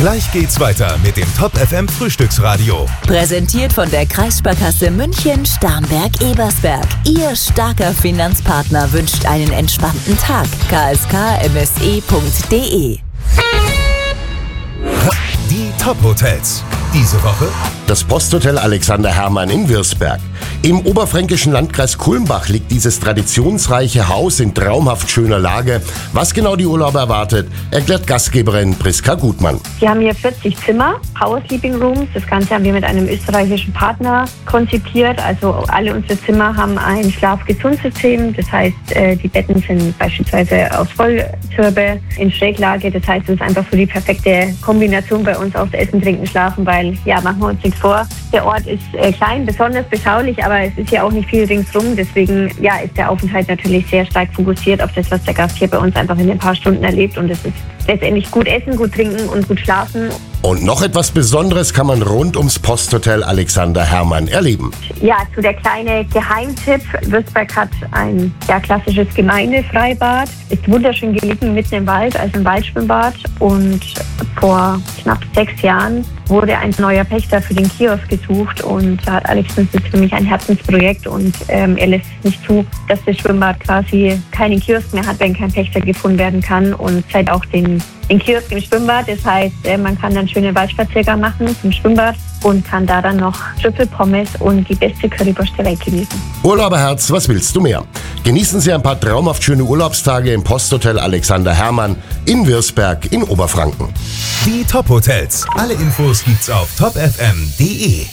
Gleich geht's weiter mit dem Top FM Frühstücksradio. Präsentiert von der Kreissparkasse München Starnberg-Ebersberg. Ihr starker Finanzpartner wünscht einen entspannten Tag. kskmse.de. Die Top-Hotels. Diese Woche das Posthotel Alexander Hermann in Wirsberg. Im oberfränkischen Landkreis Kulmbach liegt dieses traditionsreiche Haus in traumhaft schöner Lage. Was genau die Urlauber erwartet, erklärt Gastgeberin Priska Gutmann. Wir haben hier 40 Zimmer, House Sleeping Rooms. Das Ganze haben wir mit einem österreichischen Partner konzipiert. Also alle unsere Zimmer haben ein Schlaf-Gesund-System. Das heißt, die Betten sind beispielsweise aus Volltürbe in Schräglage. Das heißt, es ist einfach so die perfekte Kombination bei uns aus Essen, Trinken, Schlafen, weil, ja, machen wir uns nichts vor. Der Ort ist klein, besonders beschaulich, aber es ist ja auch nicht viel ringsrum. Deswegen, ja, ist der Aufenthalt natürlich sehr stark fokussiert auf das, was der Gast hier bei uns einfach in ein paar Stunden erlebt. Und es ist letztendlich gut essen, gut trinken und gut schlafen. Und noch etwas Besonderes kann man rund ums Posthotel Alexander Hermann erleben. Ja, zu der kleine Geheimtipp. Wirsberg hat ein klassisches Gemeindefreibad. Ist wunderschön gelegen mitten im Wald, also ein Waldschwimmbad. Und vor knapp 6 Jahren wurde ein neuer Pächter für den Kiosk gesucht. Und da hat Alex, das ist für mich ein Herzensprojekt. Und er lässt es nicht zu, dass das Schwimmbad quasi keinen Kiosk mehr hat, wenn kein Pächter gefunden werden kann. Und seit auch den Kiosk im Schwimmbad. Das heißt, man kann dann schöne Waldspaziergang machen zum Schwimmbad und kann da dann noch Trüffelpommes und die beste Currywurst der Welt genießen. Urlauberherz, was willst du mehr? Genießen Sie ein paar traumhaft schöne Urlaubstage im Posthotel Alexander Hermann in Wirsberg in Oberfranken. die Top-Hotels. Alle Infos gibt's auf topfm.de.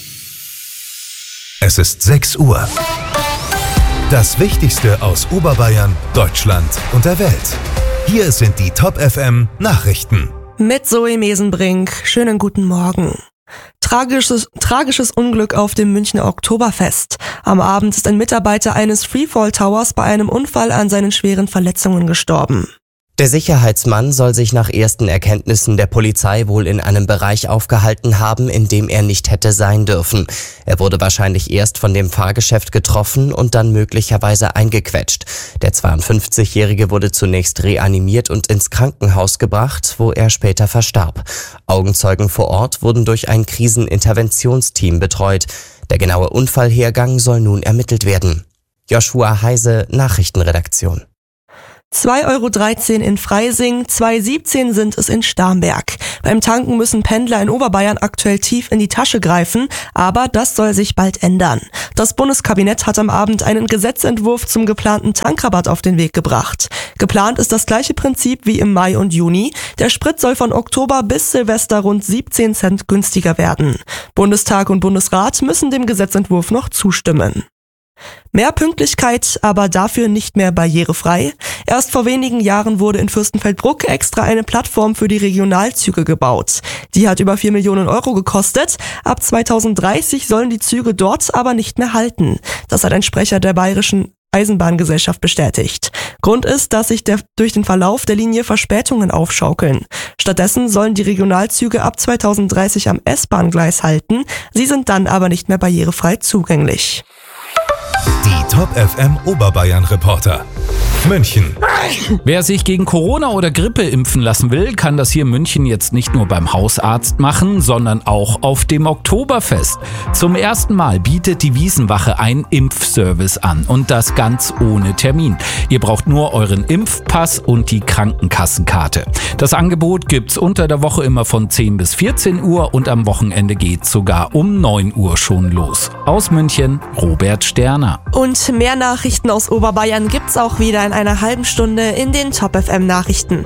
Es ist 6 Uhr. Das Wichtigste aus Oberbayern, Deutschland und der Welt. Hier sind die Top FM Nachrichten. Mit Zoe Mesenbrink. Schönen guten Morgen. Tragisches Unglück auf dem Münchner Oktoberfest. Am Abend ist ein Mitarbeiter eines Freefall Towers bei einem Unfall an seinen schweren Verletzungen gestorben. Der Sicherheitsmann soll sich nach ersten Erkenntnissen der Polizei wohl in einem Bereich aufgehalten haben, in dem er nicht hätte sein dürfen. Er wurde wahrscheinlich erst von dem Fahrgeschäft getroffen und dann möglicherweise eingequetscht. Der 52-Jährige wurde zunächst reanimiert und ins Krankenhaus gebracht, wo er später verstarb. Augenzeugen vor Ort wurden durch ein Kriseninterventionsteam betreut. Der genaue Unfallhergang soll nun ermittelt werden. Joshua Heise, Nachrichtenredaktion. 2,13 € in Freising, 2,17 € sind es in Starnberg. Beim Tanken müssen Pendler in Oberbayern aktuell tief in die Tasche greifen, aber das soll sich bald ändern. Das Bundeskabinett hat am Abend einen Gesetzentwurf zum geplanten Tankrabatt auf den Weg gebracht. Geplant ist das gleiche Prinzip wie im Mai und Juni. Der Sprit soll von Oktober bis Silvester rund 17 Cent günstiger werden. Bundestag und Bundesrat müssen dem Gesetzentwurf noch zustimmen. Mehr Pünktlichkeit, aber dafür nicht mehr barrierefrei. Erst vor wenigen Jahren wurde in Fürstenfeldbruck extra eine Plattform für die Regionalzüge gebaut. Die hat über 4 Millionen € gekostet. Ab 2030 sollen die Züge dort aber nicht mehr halten. Das hat ein Sprecher der Bayerischen Eisenbahngesellschaft bestätigt. Grund ist, dass sich durch den Verlauf der Linie Verspätungen aufschaukeln. Stattdessen sollen die Regionalzüge ab 2030 am S-Bahn-Gleis halten. Sie sind dann aber nicht mehr barrierefrei zugänglich. Die Top FM Oberbayern Reporter. München. Wer sich gegen Corona oder Grippe impfen lassen will, kann das hier in München jetzt nicht nur beim Hausarzt machen, sondern auch auf dem Oktoberfest. Zum ersten Mal bietet die Wiesenwache einen Impfservice an und das ganz ohne Termin. Ihr braucht nur euren Impfpass und die Krankenkassenkarte. Das Angebot gibt's unter der Woche immer von 10 bis 14 Uhr und am Wochenende geht's sogar um 9 Uhr schon los. Aus München, Robert Sterner. Und mehr Nachrichten aus Oberbayern gibt's auch wieder in einer halben Stunde in den Top FM Nachrichten.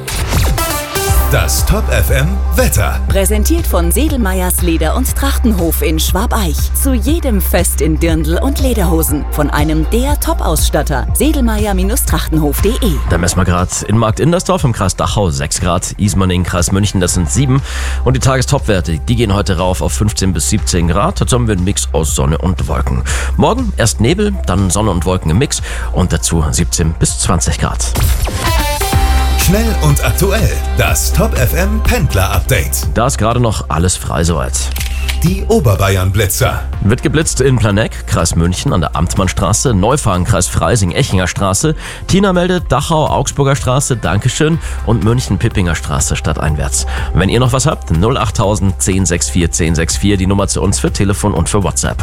Das Top FM Wetter. Präsentiert von Sedelmeyers Leder- und Trachtenhof in Schwabeich. Zu jedem Fest in Dirndl und Lederhosen. Von einem der Top-Ausstatter. Sedelmeyer-Trachtenhof.de. Da messen wir gerade in Markt Indersdorf im Kreis Dachau 6 Grad, Ismaning, Kreis München, das sind 7. Und die Tagestopwerte, die gehen heute rauf auf 15 bis 17 Grad. Dazu haben wir einen Mix aus Sonne und Wolken. Morgen erst Nebel, dann Sonne und Wolken im Mix und dazu 17 bis 20 Grad. Schnell und aktuell. Das Top FM Pendler Update. Da ist gerade noch alles frei soweit. Die Oberbayern-Blitzer. Wird geblitzt in Planegg, Kreis München an der Amtmannstraße, Neufahren, Kreis Freising, Echinger Straße. Tina meldet Dachau, Augsburger Straße, Dankeschön und München, Pippinger Straße stadteinwärts. Wenn ihr noch was habt, 08000 1064 1064, die Nummer zu uns für Telefon und für WhatsApp.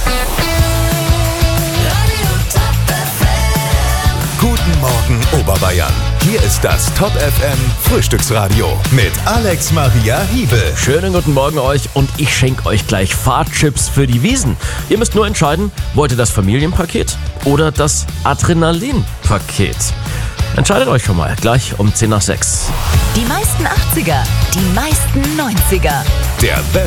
Guten Morgen Oberbayern. Hier ist das Top FM Frühstücksradio mit Alex Maria Hiebel. Schönen guten Morgen euch und ich schenke euch gleich Fahrchips für die Wiesn. Ihr müsst nur entscheiden, wollt ihr das Familienpaket oder das Adrenalin-Paket? Entscheidet euch schon mal, gleich um 10 nach 6. Die meisten 80er, die meisten 90er. Der